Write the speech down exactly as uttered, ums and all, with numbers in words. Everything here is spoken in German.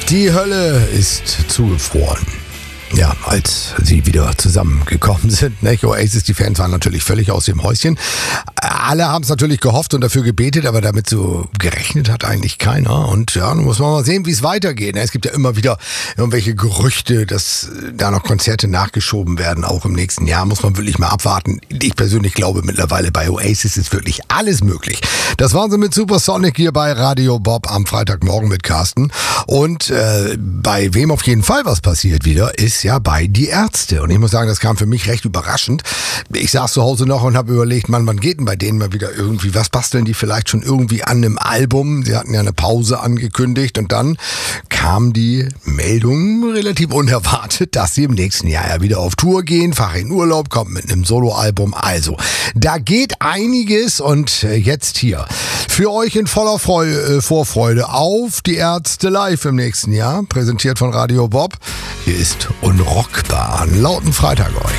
Die Hölle ist zugefroren. Ja, als sie wieder zusammengekommen sind. Ne? Oasis, die Fans waren natürlich völlig aus dem Häuschen. Alle haben es natürlich gehofft und dafür gebetet, aber damit so gerechnet hat eigentlich keiner. Und ja, nun muss man mal sehen, wie es weitergeht. Ne? Es gibt ja immer wieder irgendwelche Gerüchte, dass da noch Konzerte nachgeschoben werden, auch im nächsten Jahr. Muss man wirklich mal abwarten. Ich persönlich glaube mittlerweile, bei Oasis ist wirklich alles möglich. Das waren sie mit Supersonic hier bei Radio Bob am Freitagmorgen mit Carsten. Und äh, bei wem auf jeden Fall was passiert wieder, ist ja bei Die Ärzte. Und ich muss sagen, das kam für mich recht überraschend. Ich saß zu Hause noch und habe überlegt, Mann, wann geht denn bei denen mal wieder irgendwie, was basteln die vielleicht schon irgendwie an einem Album? Sie hatten ja eine Pause angekündigt und dann kam die Meldung relativ unerwartet, dass sie im nächsten Jahr ja wieder auf Tour gehen, fahren in Urlaub, kommt mit einem Soloalbum. Also, da geht einiges und jetzt hier für euch in voller Freude, äh, Vorfreude auf Die Ärzte live im nächsten Jahr, präsentiert von Radio Bob. Hier ist Unrockbar. Einen lauten Freitag euch.